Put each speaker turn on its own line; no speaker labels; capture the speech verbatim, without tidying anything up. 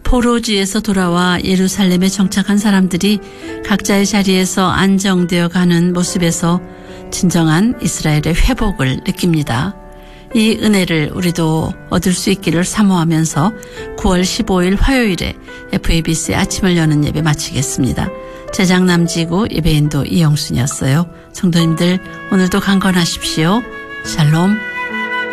포로지에서 돌아와 예루살렘에 정착한 사람들이 각자의 자리에서 안정되어 가는 모습에서 진정한 이스라엘의 회복을 느낍니다. 이 은혜를 우리도 얻을 수 있기를 사모하면서 구월 십오일 화요일에 에프에이비씨 아침을 여는 예배 마치겠습니다. 제작 남지구 예배인도 이영순이었어요. 성도님들 오늘도 강건하십시오. 샬롬.